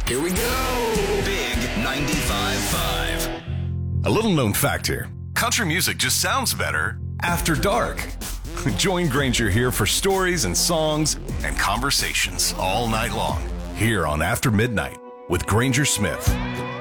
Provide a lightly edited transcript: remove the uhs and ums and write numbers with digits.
Here we go. Big 95.5. A little known fact here. Country music just sounds better after dark. Join Granger here for stories and songs and conversations all night long here on After Midnight with Granger Smith.